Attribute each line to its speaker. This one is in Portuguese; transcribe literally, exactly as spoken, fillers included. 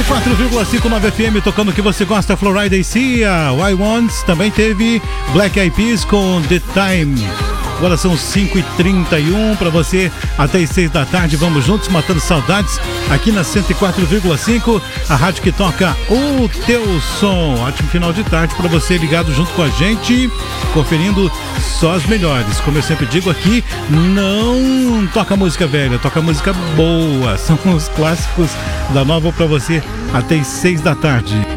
Speaker 1: quatro vírgula cinco nove F M, tocando o que você gosta, Florida e Cia, Why Wants, também teve Black Eyed Peas com The Time. Agora são cinco e trinta e um para você até as seis da tarde. Vamos juntos, matando saudades aqui na cento e quatro vírgula cinco, a rádio que toca o teu som. Ótimo final de tarde para você ligado junto com a gente, conferindo só as melhores. Como eu sempre digo aqui, não toca música velha, toca música boa. São os clássicos da nova para você até as seis da tarde.